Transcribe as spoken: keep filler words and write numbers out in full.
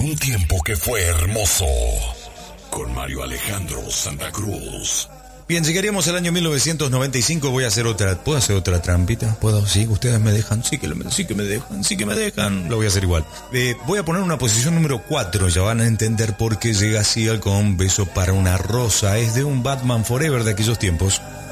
Un tiempo que fue hermoso. Con Mario Alejandro Santa Cruz. Bien, llegaríamos al año mil novecientos noventa y cinco. Voy a hacer otra. ¿Puedo hacer otra trampita? ¿Puedo? Sí, ustedes me dejan. Sí que, lo, sí que me dejan. Sí que me dejan. Lo voy a hacer igual. Eh, voy a poner una posición número cuatro. Ya van a entender por qué llega Seal con Beso para una rosa. Es de un Batman Forever de aquellos tiempos.